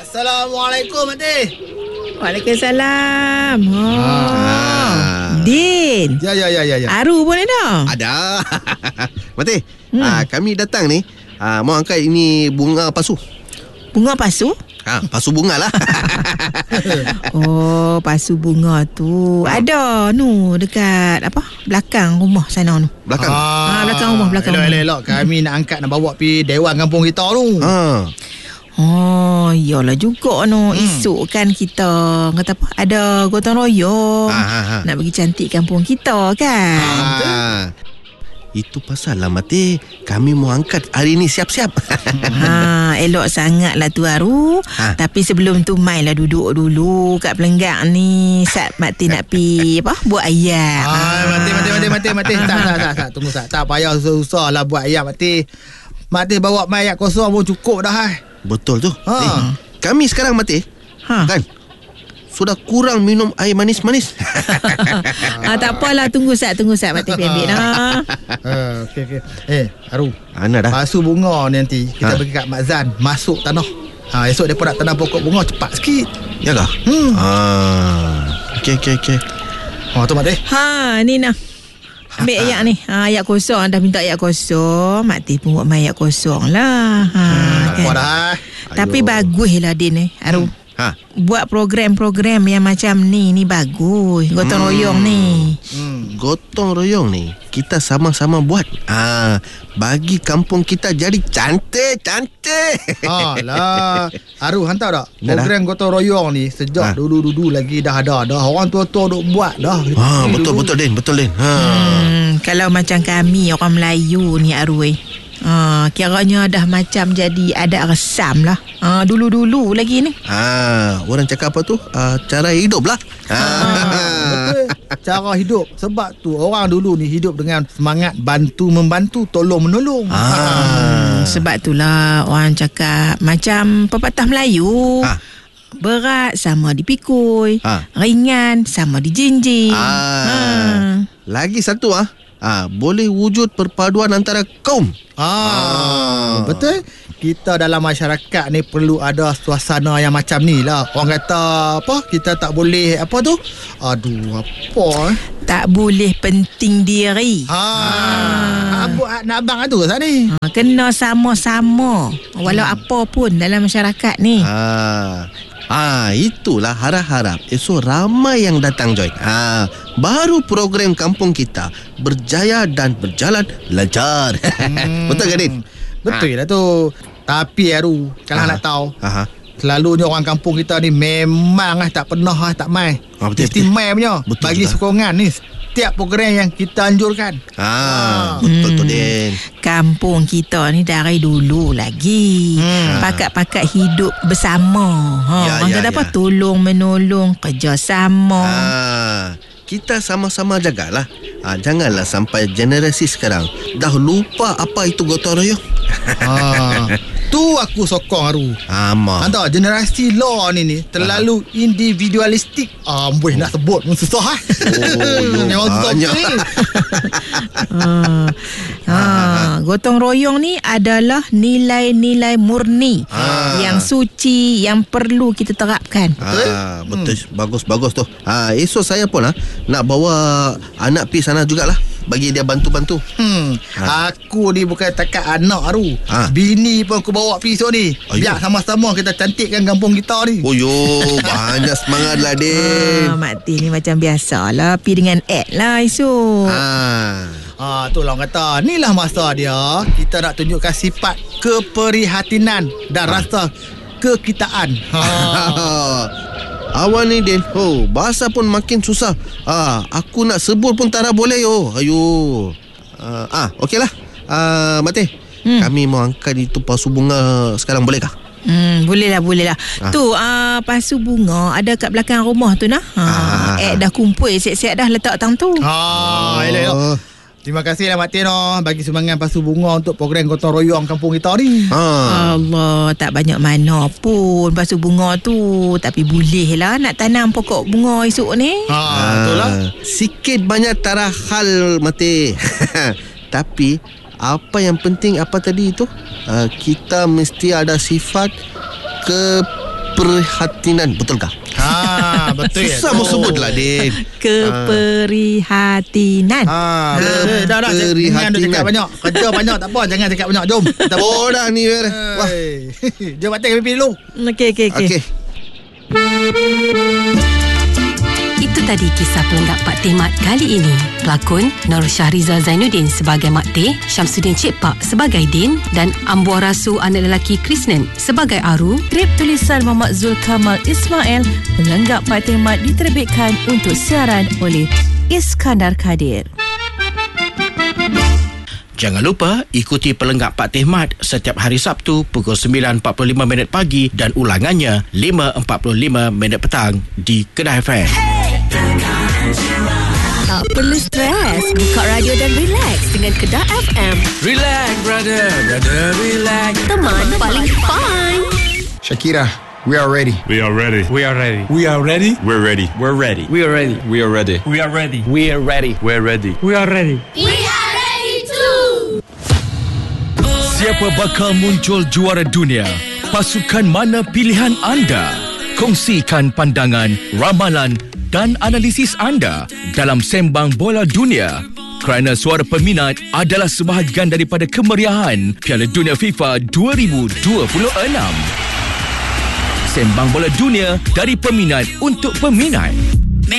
Assalamualaikum, Mati. Waalaikumsalam. Din. Ya. Aru pun ada? Ada. Mati, kami datang ni mau angkat ini bunga pasu. Bunga pasu? Pasu bunga lah. Oh, pasu bunga tu ada dekat belakang rumah sana tu. Belakang? Belakang rumah. Elok. Kami nak angkat, nak bawa pergi dewan kampung kita tu. Oh, iyalah juga esok kan kita kata apa, ada gotong royong nak bagi cantik kampung kita kan. Itu pasal lah Mati, kami mau angkat hari ni siap-siap. Elok sangat lah tu Aru. Tapi sebelum tu mainlah duduk dulu kat Pelenggak ni. Sat Mati nak pi buat ayam. Mati. Tak. Tunggu Sat. Tak payah susah lah buat ayam, Mati. Mati bawa mai ayam kosong pun cukup dah. Betul tu. Kami sekarang Mati kan sudah kurang minum air manis-manis. Tak apalah, tunggu Sat Mati ambil dah. Okey. Aru, Ana dah. pasu bunga ni nanti kita bagi kat Mak Zan masuk tanah. Esok depa nak tanam pokok bunga cepat sikit. Ya kah? Okey. Tu Mati. Ni nah. Ambil ayak ni. Ayak kosong. Dah minta ayak kosong. Mati pun buat main ayak kosong lah. Apa dah? Tapi bagus lah Din Aru. Buat program-program yang macam ni bagus. Gotong royong ni. Gotong royong ni kita sama-sama buat. Bagi kampung kita jadi cantik. Lah. Aru hantar tak? Program gotong royong ni sejak dulu lagi dah ada. Dah orang tua-tua duk buat dah. Betul Din. Kalau macam kami orang Melayu ni Aru kiranya dah macam jadi adat resam lah. Dulu-dulu lagi ni. Orang cakap apa tu? Cara hidup lah. Betul. Cara hidup. Sebab tu orang dulu ni hidup dengan semangat bantu-membantu, tolong-menolong. Sebab itulah orang cakap macam pepatah Melayu. Berat sama dipikul, ringan sama dijinjing. Lagi satu boleh wujud perpaduan antara kaum. Betul. Kita dalam masyarakat ni perlu ada suasana yang macam ni lah. Orang kata kita tak boleh tak boleh penting diri. Nak abang tu Ustaz ni. Kena sama-sama walau apa pun dalam masyarakat ni. Itulah harap-harap esok ramai yang datang join. Baru program kampung kita berjaya dan berjalan lancar. Betul ke Din? Betul lah tu. Tapi Aru, kalau nak tahu, selalunya orang kampung kita ni memang tak pernah tak mai. Istimewa punya. Bagi sokongan ni setiap program yang kita anjurkan. Betul tu Din. Kampung kita ni dari dulu lagi pakat-pakat hidup bersama. Orang kata apa? Tolong menolong, kerjasama. Kita sama-sama jagalah. Janganlah sampai generasi sekarang dah lupa apa itu gotong royong. Tu aku sokong Aru. Anda generasi law ni terlalu individualistik. Boleh nak sebut pun susah. Gotong royong ni adalah nilai-nilai murni yang suci, yang perlu kita terapkan. Betul. Bagus tu. Esok saya pun nak bawa anak pergi sana jugalah, bagi dia bantu-bantu. Aku ni bukan takat anak Aru. Bini pun aku bawa pergi esok ni. Biar sama-sama kita cantikkan kampung kita ni. Banyak semangat lah Din. Mati ni macam biasalah, pergi dengan ad lah esok. Tu lah orang kata, inilah masa dia kita nak tunjukkan sifat keprihatinan dan rasa kekitaan. Awal ni Din, bahasa pun makin susah. Aku nak sebut pun tak boleh. Okeylah. Mati, kami mau angkat itu pasu bunga sekarang, bolehkah? Boleh lah. Tu pasu bunga ada kat belakang rumah tu nah. Dah kumpul siap-siap dah letak tang tu. Elok. Terima kasihlah Mak Tino bagi sumbangan pasu bunga untuk program gotong royong kampung kita ni. Allah, tak banyak mana pun pasu bunga tu. Tapi boleh lah nak tanam pokok bunga esok ni. Itulah. Sikit banyak tarah hal Mati. Tapi apa yang penting apa tadi itu? Kita mesti ada sifat keprihatinan. Betulkah? Betul. Susah mau sebutlah, Din. Keprihatinan. Dah jangan cakap banyak. Kerja banyak tak apa, jangan cakap banyak. Jom. Dah ni. Wah. Jom batik pipi dulu. Okey. Itu tadi kisah Pelenggak Pak Teh Mat kali ini. Pelakon Nur Syahrizal Zainuddin sebagai Mak Teh, Syamsuddin Cik Pak sebagai Din dan Ambuah Rasu anak lelaki Krisnen sebagai Aru. Skrip tulisan Muhammad Zulkamal Ismail. Pelenggak Pak Teh Mat diterbitkan untuk siaran oleh Iskandar Kadir. Jangan lupa ikuti Pelenggak Pak Teh Mat setiap hari Sabtu pukul 9.45 pagi dan ulangannya 5.45 petang di Kedah FM. Tak perlu stres, buka radio dan relax dengan Kedah FM. Relax, brother, relax. Teman paling fine. Shakira, we are ready. We are ready. We are ready. We are ready. We're ready. We're ready. We are ready. We are ready. We are ready. We are ready. We're ready. We are ready. Siapa bakal muncul juara dunia? Pasukan mana pilihan anda? Kongsikan pandangan, ramalan dan analisis anda dalam Sembang Bola Dunia. Kerana suara peminat adalah sebahagian daripada kemeriahan Piala Dunia FIFA 2026. Sembang Bola Dunia dari peminat untuk peminat.